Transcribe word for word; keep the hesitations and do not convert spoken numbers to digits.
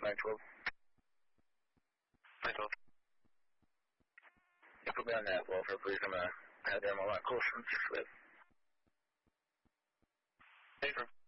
nine twelve. nine twelve. You put me on that welfare, please. I'm going to have them a lot closer. Just with. Hey,